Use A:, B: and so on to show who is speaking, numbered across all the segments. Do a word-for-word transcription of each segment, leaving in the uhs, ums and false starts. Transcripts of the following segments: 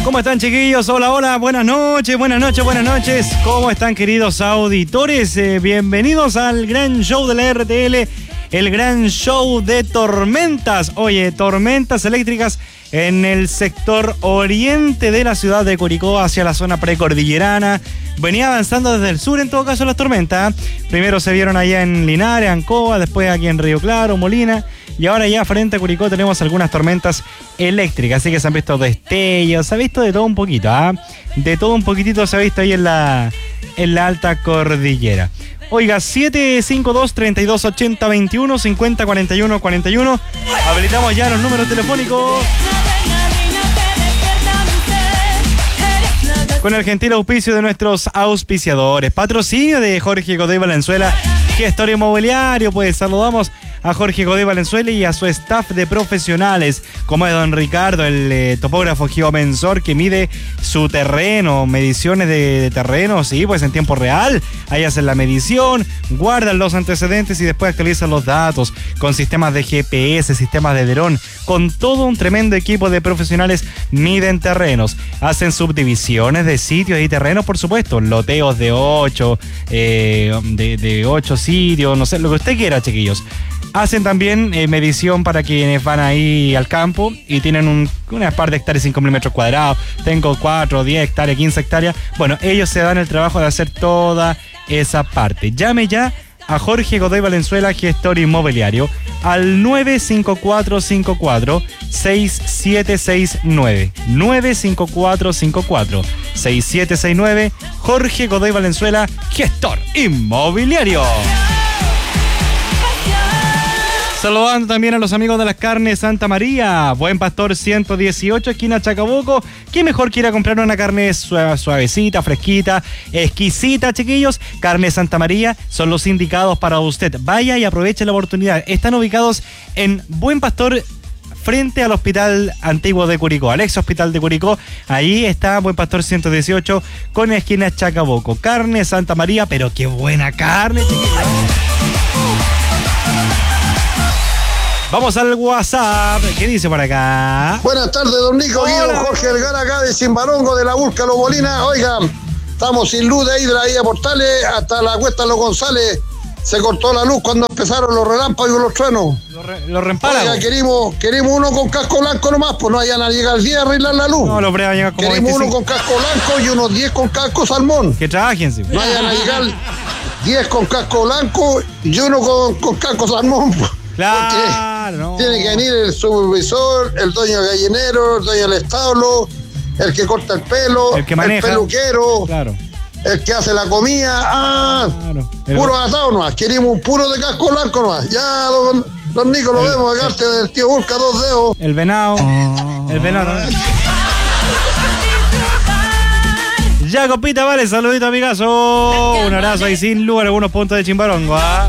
A: ¿Cómo están, chiquillos? Hola, hola, buenas noches, buenas noches, buenas noches. ¿Cómo están, queridos auditores? Eh, bienvenidos al gran show de la R T L, el gran show de tormentas. Oye, tormentas eléctricas en el sector oriente de la ciudad de Curicó, hacia la zona precordillerana. Venía avanzando desde el sur, en todo caso, las tormentas. Primero se vieron allá en Linares, Ancoa, después aquí en Río Claro, Molina. Y ahora ya frente a Curicó tenemos algunas tormentas eléctricas. Así que se han visto destellos, se ha visto de todo un poquito, ¿ah? ¿eh? De todo un poquitito se ha visto ahí en la, en la alta cordillera. Oiga, siete cinco dos, treinta y dos, ochenta, veintiuno, cincuenta, cuarenta y uno, cuarenta y uno. Habilitamos ya los números telefónicos. Con el gentil auspicio de nuestros auspiciadores. Patrocinio de Jorge Godoy Valenzuela, gestor inmobiliario. Pues saludamos a Jorge Godoy Valenzuela y a su staff de profesionales, como es don Ricardo, el eh, topógrafo geomensor que mide su terreno, mediciones de, de terreno, sí, pues en tiempo real. Ahí hacen la medición, guardan los antecedentes y después actualizan los datos con sistemas de G P S, sistemas de dron. Con todo un tremendo equipo de profesionales miden terrenos, hacen subdivisiones de sitios y terrenos, por supuesto, loteos de ocho, eh, de, de ocho sitios, no sé, lo que usted quiera, chiquillos. Hacen también eh, medición para quienes van ahí al campo y tienen un, una par de hectáreas, cinco mil metros cuadrados. Tengo cuatro, diez hectáreas, quince hectáreas. Bueno, ellos se dan el trabajo de hacer toda esa parte. Llame ya a Jorge Godoy Valenzuela, gestor inmobiliario, al nueve cinco cuatro cinco cuatro, seis siete seis nueve. nueve cinco cuatro cinco cuatro, seis siete seis nueve. Jorge Godoy Valenzuela, gestor inmobiliario. Saludando también a los amigos de las carnes Santa María, Buen Pastor ciento dieciocho, esquina Chacabuco. ¿Quién mejor quiera comprar una carne suave, suavecita, fresquita, exquisita, chiquillos? Carne Santa María son los indicados para usted. Vaya y aproveche la oportunidad. Están ubicados en Buen Pastor, frente al Hospital Antiguo de Curicó, al ex Hospital de Curicó. Ahí está Buen Pastor ciento dieciocho con esquina Chacabuco. Carne Santa María, pero qué buena carne, chiquillos. Vamos al WhatsApp. ¿Qué dice por acá?
B: Buenas tardes, don Nico. Guido Jorge Vergara, acá de Simbarongo, de la Búlcalo Molina. Oiga, estamos sin luz de ahí de la Villa Portales hasta la Cuesta Los González. Se cortó la luz cuando empezaron los relámpagos y los truenos.
A: Los re, lo reempálagos.
B: Oiga, queremos, queremos uno con casco blanco nomás, pues no vayan a llegar diez a arreglar la luz.
A: No, los breves llegan como
B: queremos
A: veinticinco.
B: Uno con casco blanco y unos diez con casco salmón.
A: Que trabajen, sí.
B: No vayan a llegar diez con casco blanco y uno con, con casco salmón.
A: Claro, no.
B: Tiene que venir el supervisor, el dueño del gallinero, el dueño del establo, el que corta el pelo,
A: el que maneja,
B: el peluquero,
A: claro,
B: el que hace la comida. Ah, claro.
A: El...
B: puro asado nomás. Queremos un puro de casco blanco nomás. Ya, don, don Nico, lo el, vemos acá, el, del tío Burka, dos dedos.
A: El venado. Oh. El venado. Ya, copita, vale, saludito, amigazo. Un abrazo ahí sin lugar, algunos puntos de Chimbarongo, ¿ah?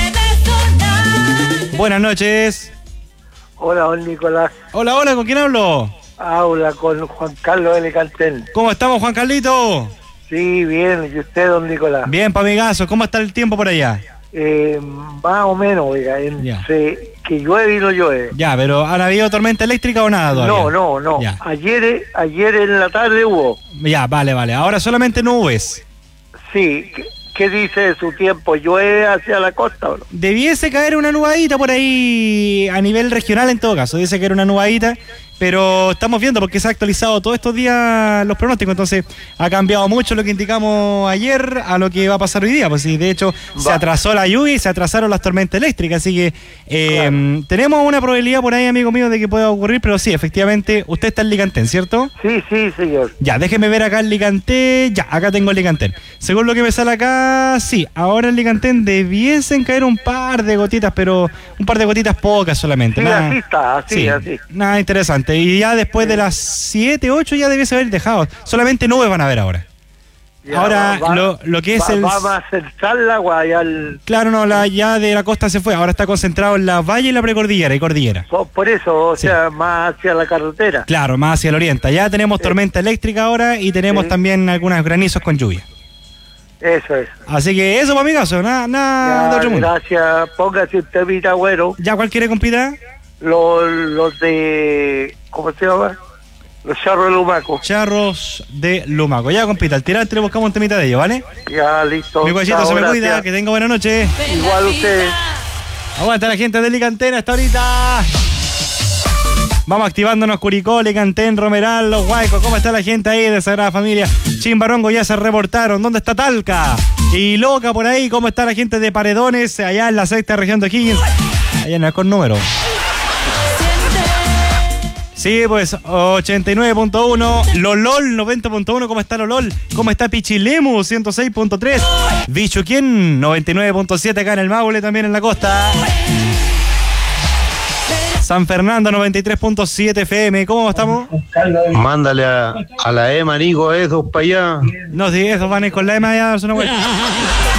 A: Buenas noches.
C: Hola, don Nicolás.
A: Hola, hola, ¿con quién hablo?
C: Habla con Juan Carlos L. Cantel.
A: ¿Cómo estamos, Juan Carlito?
C: Sí, bien. ¿Y usted, don Nicolás?
A: Bien, pa' amigazo. ¿Cómo está el tiempo por allá?
C: Eh, más o menos, oiga, entre que llueve y no llueve.
A: Ya, pero ¿han habido tormenta eléctrica o nada todavía?
C: No, no, no. Ya. Ayer, ayer en la tarde hubo.
A: Ya, vale, vale. Ahora solamente nubes.
C: Sí. ¿Qué dice su tiempo? ¿Llueve hacia la costa o no?
A: Debiese caer una nubadita por ahí a nivel regional en todo caso. Debiese caer una nubadita, pero estamos viendo porque se ha actualizado todos estos días los pronósticos. Entonces ha cambiado mucho lo que indicamos ayer a lo que va a pasar hoy día. Pues sí, de hecho va. Se atrasó la lluvia y se atrasaron las tormentas eléctricas. Así que eh, claro. Tenemos una probabilidad por ahí, amigo mío, de que pueda ocurrir. Pero sí, efectivamente, usted está en Licantén, ¿cierto?
C: Sí, sí, señor.
A: Ya, déjeme ver acá en Licantén. Ya, acá tengo el Licantén. Según lo que me sale acá, sí, ahora en Licantén debiesen caer un par de gotitas, pero un par de gotitas pocas solamente.
C: Sí,
A: nada,
C: así está, así,
A: sí,
C: así.
A: Nada interesante. Y ya después sí. de las siete, ocho ya debiese haber dejado. Solamente nubes van a ver ahora. Ya, ahora va, lo, lo que es
C: va,
A: el...
C: Va a centrar el agua ya el...
A: Claro, no, la, ya de la costa se fue. Ahora está concentrado en la valle y la precordillera y cordillera.
C: Por, por eso, o sí. sea, más hacia la carretera.
A: Claro, más hacia el oriente. Ya tenemos sí. tormenta eléctrica ahora y tenemos sí. también algunos granizos con lluvia.
C: Eso es.
A: Así que eso, amigazo, nada, nada de otro mundo.
C: Gracias, póngase usted vida, güero.
A: ¿Ya cuál quiere, compita?
C: Los, los de... ¿Cómo se llama? Los charros de Lumaco.
A: Charros de Lumaco. Ya, compita, al tirarte le buscamos un temita de ellos, ¿vale?
C: Ya, listo.
A: Mi guachito se me gracias. Cuida, que tenga buena noche.
C: Igual usted.
A: Aguanta la gente de Licantén hasta ahorita. Vamos activándonos Curicó, Licantén, Romeral, Los Huaicos. ¿Cómo está la gente ahí de Sagrada Familia? Chimbarongo ya se reportaron. ¿Dónde está Talca? Y Loca por ahí. ¿Cómo está la gente de Paredones? Allá en la sexta región de O'Higgins. Allá no es con número. Sí, pues ochenta y nueve punto uno, Lolol noventa punto uno, ¿cómo está Lolol? ¿Cómo está Pichilemu ciento seis punto tres? Bichuquien noventa y nueve punto siete acá en el Maule, también en la costa. San Fernando noventa y tres punto siete F M, ¿cómo estamos?
D: Mándale a, a la Ema, Nico, esos para allá.
A: No, sí, esos van a ir con la Ema allá, es una vuelta.